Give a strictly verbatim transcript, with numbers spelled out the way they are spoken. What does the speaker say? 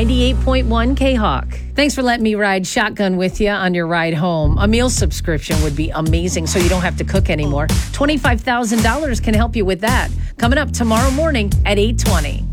ninety-eight point one K-Hawk. Thanks for letting me ride shotgun with you on your ride home. A meal subscription would be amazing so you don't have to cook anymore. twenty-five thousand dollars can help you with that. Coming up tomorrow morning at eight twenty.